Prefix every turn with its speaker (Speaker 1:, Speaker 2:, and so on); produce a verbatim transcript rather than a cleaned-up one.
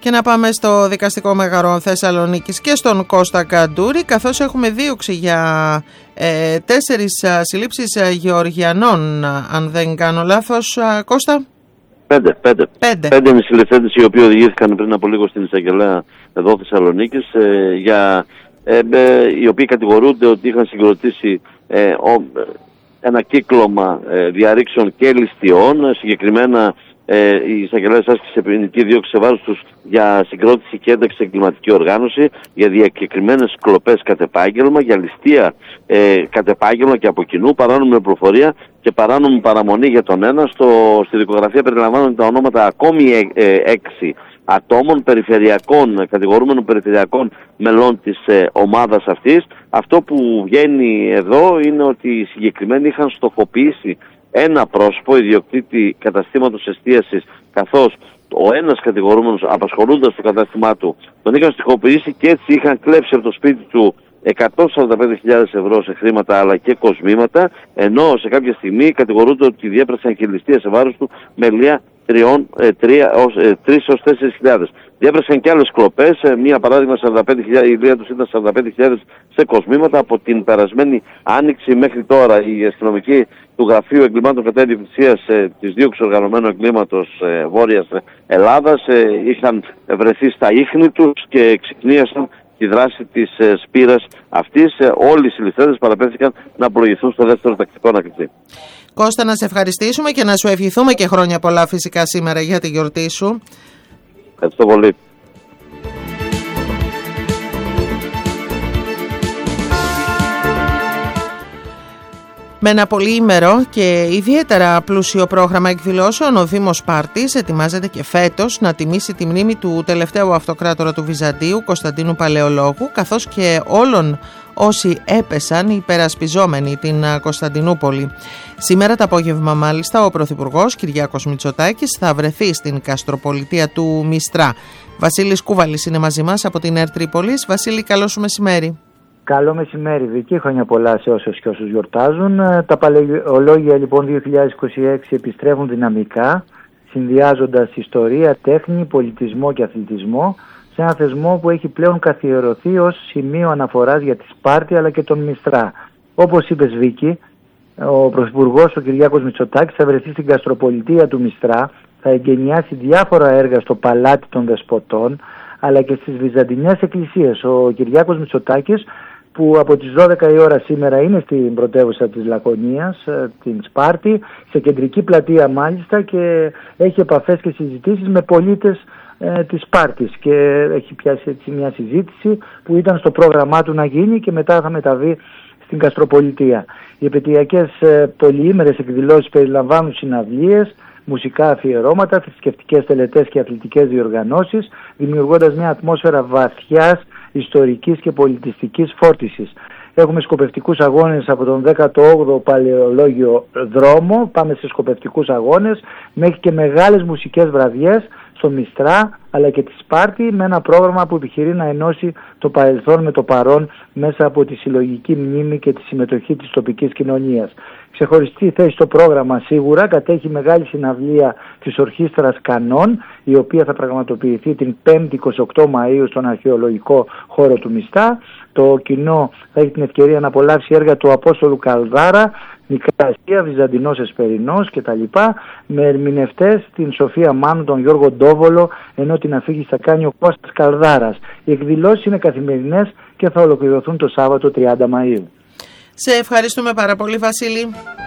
Speaker 1: Και να πάμε στο Δικαστικό Μέγαρο Θεσσαλονίκης και στον Κώστα Καντούρη, καθώς έχουμε δίωξη για ε, τέσσερις α, συλλήψεις α, Γεωργιανών, α, αν δεν κάνω λάθος. Α, Κώστα.
Speaker 2: Πέντε, πέντε.
Speaker 1: Πέντε.
Speaker 2: Πέντε είναι οι συλληφθέντες οι οποίοι οδηγήθηκαν πριν από λίγο στην εισαγγελέα εδώ Θεσσαλονίκης, ε, για, ε, ε, οι οποίοι κατηγορούνται ότι είχαν συγκροτήσει ε, ο, ένα κύκλωμα ε, διαρρήξεων και ληστειών. Συγκεκριμένα Ε, η εισαγγελέας άσκησε ποινική δίωξη σε βάρος τους για συγκρότηση και ένταξη σε εγκληματική οργάνωση, για διακεκριμένες κλοπές κατ' επάγγελμα, για ληστεία ε, κατ' επάγγελμα και από κοινού, παράνομη προφορία και παράνομη παραμονή για τον ένα. Στο, στη δικογραφία περιλαμβάνονται τα ονόματα ακόμη ε, ε, έξι ατόμων, περιφερειακών, κατηγορούμενων περιφερειακών μελών της ε, ομάδας αυτής. Αυτό που βγαίνει εδώ είναι ότι οι συγκεκριμένοι είχαν στοχοποιήσει ένα πρόσωπο, ιδιοκτήτη καταστήματος εστίασης, καθώς ο ένας κατηγορούμενος, απασχολούντας το κατάστημά του, τον είχαν στοιχοποιήσει και έτσι είχαν κλέψει από το σπίτι του εκατόν σαράντα πέντε χιλιάδες ευρώ σε χρήματα αλλά και κοσμήματα, ενώ σε κάποια στιγμή κατηγορούνται ότι διέπραξαν και ληστεία σε βάρος του με λία τρεις έως τέσσερις χιλιάδες. Διέπραξαν και άλλες κλοπές, μία παράδειγμα σαράντα πέντε χιλιάδες, η λία τους ήταν σαράντα πέντε χιλιάδες σε κοσμήματα. Από την περασμένη άνοιξη μέχρι τώρα οι αστυνομικοί του Γραφείου Εγκλημάτων κατά Ιδιοκτησίας ε, της Δίωξης Οργανωμένου Εγκλήματος ε, Βόρειας Ελλάδας ε, είχαν βρεθεί στα ίχνη τους και ξυπνίασαν τη δράση της ε, σπήρας αυτής. Ε, όλοι οι συλληφθέντες παραπέμφθηκαν να προηγηθούν στο δεύτερο τακτικό ανακριτή.
Speaker 1: Κώστα, να σε ευχαριστήσουμε και να σου ευχηθούμε και χρόνια πολλά φυσικά σήμερα για τη γιορτή σου.
Speaker 2: Ευχαριστώ πολύ.
Speaker 1: Με ένα πολυήμερο και ιδιαίτερα πλούσιο πρόγραμμα εκδηλώσεων, ο Δήμος Σπάρτης ετοιμάζεται και φέτος να τιμήσει τη μνήμη του τελευταίου αυτοκράτορα του Βυζαντίου, Κωνσταντίνου Παλαιολόγου, καθώς και όλων όσοι έπεσαν υπερασπιζόμενοι την Κωνσταντινούπολη. Σήμερα το απόγευμα μάλιστα ο Πρωθυπουργός Κυριάκος Μητσοτάκης θα βρεθεί στην καστροπολιτεία του Μιστρά. Βασίλης Κούβαλης είναι μαζί μας από την ΕΡΤ Τρίπολης. Βασίλη, καλό σου μεσημέρι.
Speaker 3: Καλό μεσημέρι, Βίκη. Χρόνια πολλά σε όσους και όσους γιορτάζουν. Τα παλαιολόγια λοιπόν δύο χιλιάδες είκοσι έξι επιστρέφουν δυναμικά, συνδυάζοντας ιστορία, τέχνη, πολιτισμό και αθλητισμό σε ένα θεσμό που έχει πλέον καθιερωθεί ως σημείο αναφοράς για τη Σπάρτη αλλά και τον Μιστρά. Όπως είπες, Βίκη, ο Πρωθυπουργός ο Κυριάκος Μητσοτάκης θα βρεθεί στην καστροπολιτεία του Μιστρά, θα εγκαινιάσει διάφορα έργα στο Παλάτι των Δεσποτών αλλά και στις Βυζαντινές εκκλησίες. Ο Κυριάκος Μητσοτάκης, που από τις δώδεκα η ώρα σήμερα είναι στην πρωτεύουσα της Λακωνίας, την Σπάρτη, σε κεντρική πλατεία μάλιστα, και έχει επαφές και συζητήσεις με πολίτες ε, της Σπάρτης, και έχει πιάσει έτσι μια συζήτηση που ήταν στο πρόγραμμά του να γίνει και μετά θα μεταβεί στην καστροπολιτεία. Οι επαιτειακές ε, πολυήμερες εκδηλώσεις περιλαμβάνουν συναυλίες, μουσικά αφιερώματα, θρησκευτικές τελετές και αθλητικές διοργανώσεις, δημιουργώντας μια ατμόσφαιρα βαθιάς ιστορικής και πολιτιστικής φόρτισης. Έχουμε σκοπευτικούς αγώνες από τον δέκατο όγδοο παλαιολόγιο δρόμο, πάμε σε σκοπευτικούς αγώνες, μέχρι και μεγάλες μουσικές βραδιές στο Μιστρά αλλά και τη Σπάρτη, με ένα πρόγραμμα που επιχειρεί να ενώσει το παρελθόν με το παρόν μέσα από τη συλλογική μνήμη και τη συμμετοχή της τοπικής κοινωνίας. Ξεχωριστή θέση στο πρόγραμμα σίγουρα κατέχει μεγάλη συναυλία της Ορχήστρας Κανών, η οποία θα πραγματοποιηθεί την πέμπτη εικοστή ογδόη Μαΐου στον αρχαιολογικό χώρο του Μιστρά. Το κοινό θα έχει την ευκαιρία να απολαύσει έργα του Απόστολου Καλδάρα, Μικρά Ασία, Βυζαντινός Εσπερινός κτλ. Με ερμηνευτές την Σοφία Μάνου, τον Γιώργο Ντόβολο, ενώ την αφήγηση θα κάνει ο Κώστας Καλδάρας. Οι εκδηλώσεις είναι καθημερινές και θα ολοκληρωθούν το Σάββατο τριάντα Μαΐου.
Speaker 1: Σε ευχαριστούμε πάρα πολύ, Βασίλη.